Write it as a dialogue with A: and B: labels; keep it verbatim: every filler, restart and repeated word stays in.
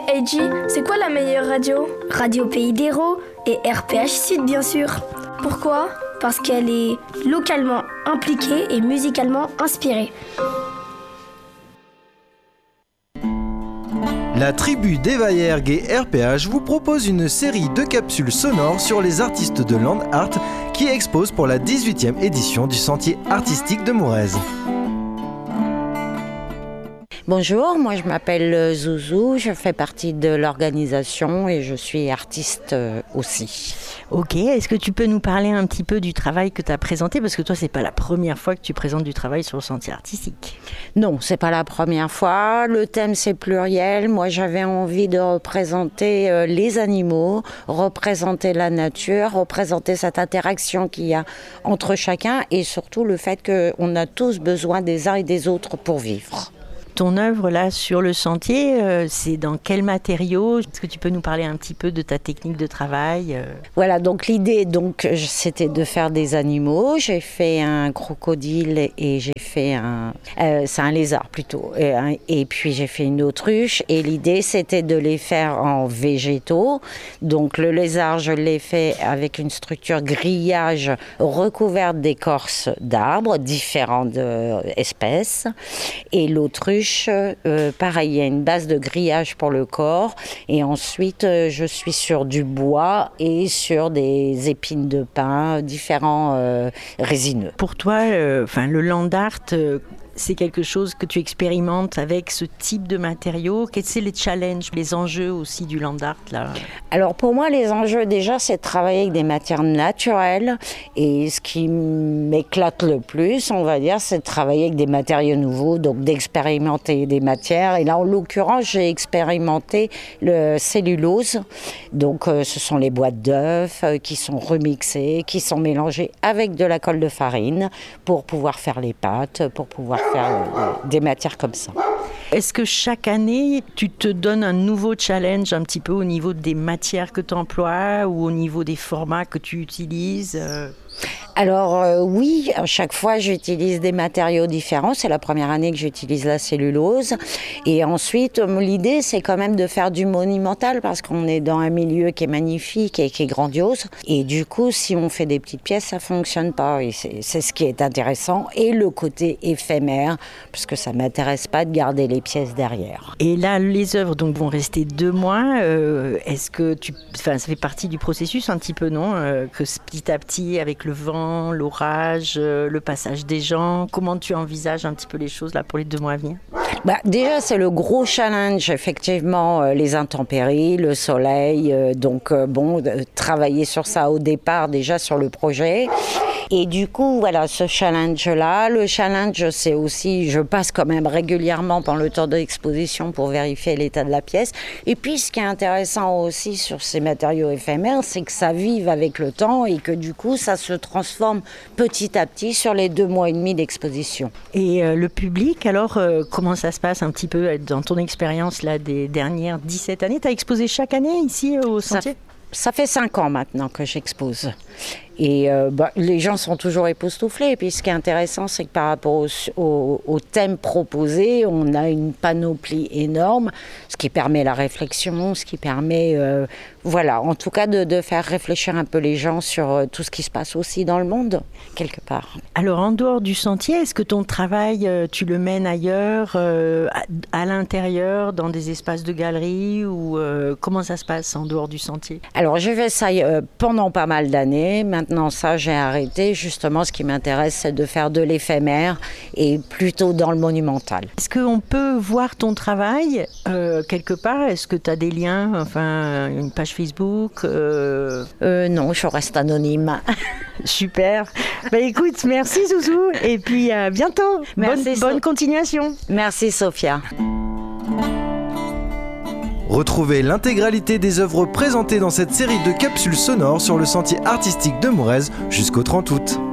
A: Hey G, c'est quoi la meilleure radio?
B: Radio Pays d'Hérault et R P H Sud, bien sûr.
A: Pourquoi?
B: Parce qu'elle est localement impliquée et musicalement inspirée.
C: La tribu d'Eva Yergue et R P H vous propose une série de capsules sonores sur les artistes de Land Art qui exposent pour la dix-huitième édition du Sentier artistique de Mourez.
D: Bonjour, moi je m'appelle Zouzou, je fais partie de l'organisation et je suis artiste aussi.
E: Ok, est-ce que tu peux nous parler un petit peu du travail que tu as présenté? Parce que toi, c'est pas la première fois que tu présentes du travail sur le Sentier artistique.
D: Non, c'est pas la première fois. Le thème, c'est pluriel. Moi, j'avais envie de représenter les animaux, représenter la nature, représenter cette interaction qu'il y a entre chacun et surtout le fait qu'on a tous besoin des uns et des autres pour vivre.
E: Ton œuvre là sur le sentier, euh, c'est dans quel matériau? Est-ce que tu peux nous parler un petit peu de ta technique de travail? euh...
D: Voilà, donc l'idée, donc, c'était de faire des animaux. J'ai fait un crocodile et j'ai fait un... Euh, c'est un lézard plutôt. Et, et puis j'ai fait une autruche. Et l'idée, c'était de les faire en végétaux. Donc le lézard, je l'ai fait avec une structure grillage recouverte d'écorce d'arbres, différentes euh, espèces. Et l'autruche, Euh, pareil, il y a une base de grillage pour le corps et ensuite euh, je suis sur du bois et sur des épines de pin différents euh, résineux.
E: Pour toi, euh, enfin, le land art, euh, c'est quelque chose que tu expérimentes avec ce type de matériaux. Quels sont les challenges, les enjeux aussi du land art là?
D: Alors pour moi, les enjeux déjà, c'est de travailler avec des matières naturelles et ce qui m'éclate le plus, on va dire, c'est de travailler avec des matériaux nouveaux, donc d'expérimenter des matières. Et là, en l'occurrence, j'ai expérimenté le cellulose. Donc euh, ce sont les boîtes d'œufs euh, qui sont remixées, qui sont mélangées avec de la colle de farine pour pouvoir faire les pâtes, pour pouvoir faire euh, des matières comme ça.
E: Est-ce que chaque année, tu te donnes un nouveau challenge un petit peu au niveau des matières que tu emploies ou au niveau des formats que tu utilises? euh...
D: Alors euh, oui, à chaque fois j'utilise des matériaux différents. C'est la première année que j'utilise la cellulose. Et ensuite, euh, l'idée c'est quand même de faire du monumental parce qu'on est dans un milieu qui est magnifique et qui est grandiose. Et du coup, si on fait des petites pièces, ça fonctionne pas. Et c'est, c'est ce qui est intéressant. Et le côté éphémère, parce que ça m'intéresse pas de garder les pièces derrière.
E: Et là, les œuvres donc vont rester deux mois. Euh, est-ce que tu, enfin, ça fait partie du processus un petit peu, non? euh, Que petit à petit, avec le vent, l'orage, euh, le passage des gens, comment tu envisages un petit peu les choses là pour les deux mois à venir?
D: Bah, déjà, c'est le gros challenge, effectivement, euh, les intempéries, le soleil. Euh, donc, euh, bon, euh, travailler sur ça au départ, déjà sur le projet. Et du coup, voilà, ce challenge-là. Le challenge, c'est aussi, je passe quand même régulièrement pendant le temps de l'exposition pour vérifier l'état de la pièce. Et puis, ce qui est intéressant aussi sur ces matériaux éphémères, c'est que ça vive avec le temps et que du coup, ça se transforme petit à petit sur les deux mois et demi d'exposition.
E: Et euh, le public, alors, euh, comment ça se passe un petit peu dans ton expérience là, des dernières dix-sept années? Tu as exposé chaque année ici au Sentier?
D: Ça, ça fait cinq ans maintenant que j'expose. Et euh, bah, les gens sont toujours époustouflés. Et puis ce qui est intéressant, c'est que par rapport au, au, au thème proposé, on a une panoplie énorme, ce qui permet la réflexion, ce qui permet, euh, voilà, en tout cas de, de faire réfléchir un peu les gens sur euh, tout ce qui se passe aussi dans le monde, quelque part.
E: Alors en dehors du sentier, est-ce que ton travail, euh, tu le mènes ailleurs, euh, à, à l'intérieur, dans des espaces de galeries ou euh, comment ça se passe en dehors du sentier?
D: Alors j'ai fait ça euh, pendant pas mal d'années. Maintenant ça j'ai arrêté. Justement ce qui m'intéresse c'est de faire de l'éphémère et plutôt dans le monumental.
E: Est-ce qu'on peut voir ton travail euh, quelque part? Est-ce que tu as des liens, enfin une page Facebook euh...
D: Euh, Non, je reste anonyme.
E: Super. Bah écoute, merci Zouzou et puis à bientôt.
D: Merci,
E: bonne,
D: so-
E: bonne continuation.
D: Merci Sophia.
C: Retrouvez l'intégralité des œuvres présentées dans cette série de capsules sonores sur le Sentier artistique de Mourez jusqu'au trente août.